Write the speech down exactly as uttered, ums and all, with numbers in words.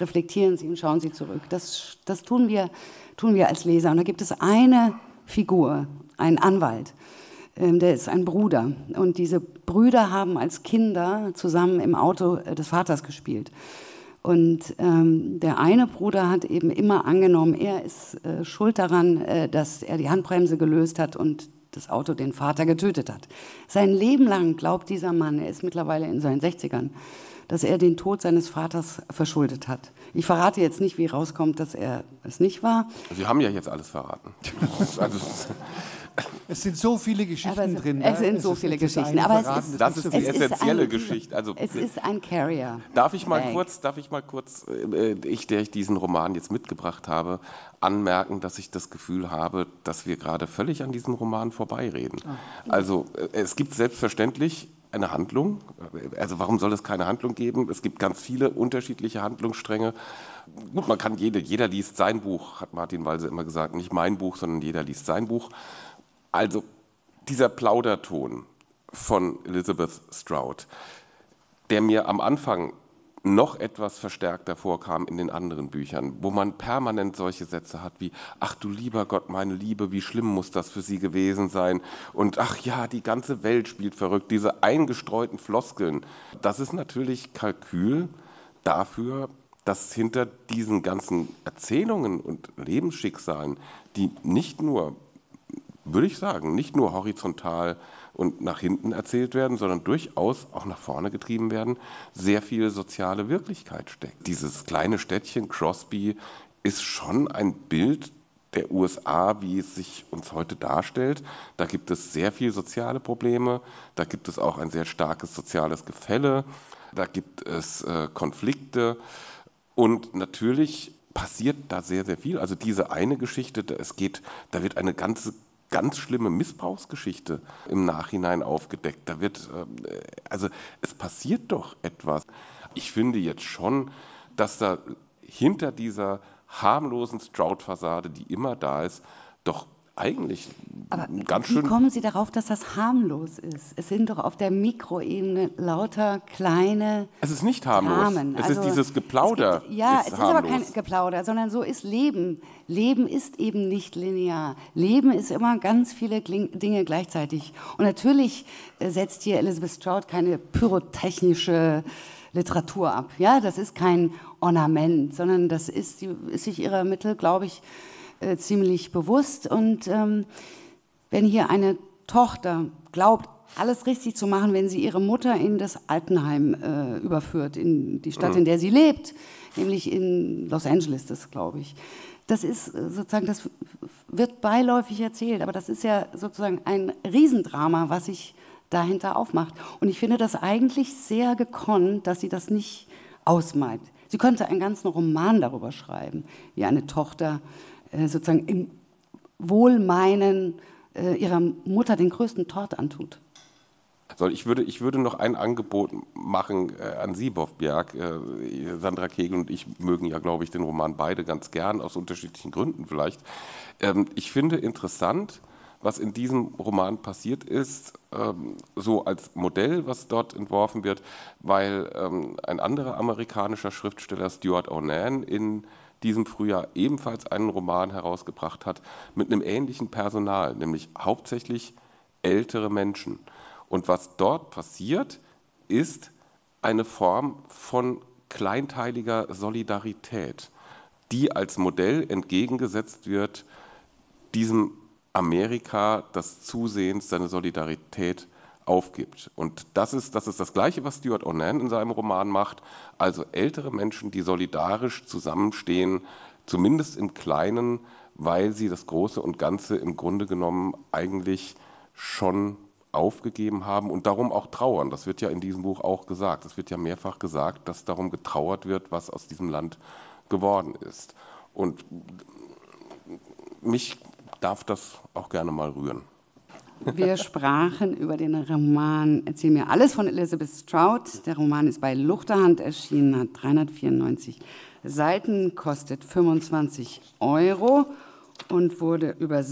reflektieren Sie und schauen Sie zurück. Das, das tun wir, tun wir als Leser. Und da gibt es eine Figur, einen Anwalt, ähm, der ist ein Bruder. Und diese Brüder haben als Kinder zusammen im Auto des Vaters gespielt. Und ähm, der eine Bruder hat eben immer angenommen, er ist äh, schuld daran, äh, dass er die Handbremse gelöst hat und das Auto den Vater getötet hat. Sein Leben lang glaubt dieser Mann, er ist mittlerweile in seinen sechzigern, dass er den Tod seines Vaters verschuldet hat. Ich verrate jetzt nicht, wie rauskommt, dass er es nicht war. Sie haben ja jetzt alles verraten. also, Es sind so viele Geschichten aber es, drin. Es sind es so ist viele nicht das Geschichten. eine Aber es verraten, ist, das ist die es essentielle ist eine, Geschichte. Also, es ist ein Carrier. Darf ich mal Bag. kurz, darf ich mal kurz, äh, ich, der ich diesen Roman jetzt mitgebracht habe, anmerken, dass ich das Gefühl habe, dass wir gerade völlig an diesem Roman vorbeireden. Oh. Also äh, es gibt selbstverständlich eine Handlung. Also warum soll es keine Handlung geben? Es gibt ganz viele unterschiedliche Handlungsstränge. Gut, man kann jede, jeder liest sein Buch, hat Martin Walser immer gesagt, nicht mein Buch, sondern jeder liest sein Buch. Also dieser Plauderton von Elizabeth Strout, der mir am Anfang noch etwas verstärkter vorkam in den anderen Büchern, wo man permanent solche Sätze hat wie, ach du lieber Gott, meine Liebe, wie schlimm muss das für sie gewesen sein und ach ja, die ganze Welt spielt verrückt, diese eingestreuten Floskeln. Das ist natürlich Kalkül dafür, dass hinter diesen ganzen Erzählungen und Lebensschicksalen, die nicht nur, würde ich sagen, nicht nur horizontal und nach hinten erzählt werden, sondern durchaus auch nach vorne getrieben werden, sehr viel soziale Wirklichkeit steckt. Dieses kleine Städtchen Crosby ist schon ein Bild der U S A, wie es sich uns heute darstellt. Da gibt es sehr viele soziale Probleme, da gibt es auch ein sehr starkes soziales Gefälle, da gibt es äh, Konflikte und natürlich passiert da sehr, sehr viel. Also diese eine Geschichte, da, es geht, da wird eine ganze ganz schlimme Missbrauchsgeschichte im Nachhinein aufgedeckt. Da wird, also es passiert doch etwas. Ich finde jetzt schon, dass da hinter dieser harmlosen Strout-Fassade, die immer da ist, doch eigentlich Aber ganz wie schön... kommen Sie darauf, dass das harmlos ist? Es sind doch auf der Mikroebene lauter kleine Es ist nicht harmlos. Dramen. Es Also ist dieses Geplauder. Es gibt, ja, ist es ist harmlos. aber kein Geplauder, sondern so ist Leben. Leben ist eben nicht linear. Leben ist immer ganz viele Dinge gleichzeitig. Und natürlich setzt hier Elizabeth Strout keine pyrotechnische Literatur ab. Ja, das ist kein Ornament, sondern das ist, sie ist sich ihrer Mittel, glaube ich, äh, ziemlich bewusst. Und ähm, wenn hier eine Tochter glaubt, alles richtig zu machen, wenn sie ihre Mutter in das Altenheim äh, überführt, in die Stadt, in der sie lebt, nämlich in Los Angeles, das glaube ich. Das ist sozusagen, das wird beiläufig erzählt, aber das ist ja sozusagen ein Riesendrama, was sich dahinter aufmacht. Und ich finde das eigentlich sehr gekonnt, dass sie das nicht ausmalt. Sie könnte einen ganzen Roman darüber schreiben, wie eine Tochter äh, sozusagen im Wohlmeinen äh, ihrer Mutter den größten Tort antut. Soll, ich, würde, ich würde noch ein Angebot machen äh, an Sie, Boff Bjerg. Äh, Sandra Kegel und ich mögen ja, glaube ich, den Roman beide ganz gern, aus unterschiedlichen Gründen vielleicht. Ähm, ich finde interessant, was in diesem Roman passiert ist, ähm, so als Modell, was dort entworfen wird, weil ähm, ein anderer amerikanischer Schriftsteller, Stuart Onan, in diesem Frühjahr ebenfalls einen Roman herausgebracht hat, mit einem ähnlichen Personal, nämlich hauptsächlich ältere Menschen. Und was dort passiert, ist eine Form von kleinteiliger Solidarität, die als Modell entgegengesetzt wird diesem Amerika, das zusehends seine Solidarität aufgibt. Und das ist, das ist das Gleiche, was Stuart Onan in seinem Roman macht, also ältere Menschen, die solidarisch zusammenstehen, zumindest im Kleinen, weil sie das Große und Ganze im Grunde genommen eigentlich schon aufgegeben haben und darum auch trauern. Das wird ja in diesem Buch auch gesagt. Es wird ja mehrfach gesagt, dass darum getrauert wird, was aus diesem Land geworden ist. Und mich darf das auch gerne mal rühren. Wir sprachen über den Roman Erzähl mir alles von Elizabeth Strout. Der Roman ist bei Luchterhand erschienen, hat dreihundertvierundneunzig Seiten, kostet fünfundzwanzig Euro und wurde übersetzt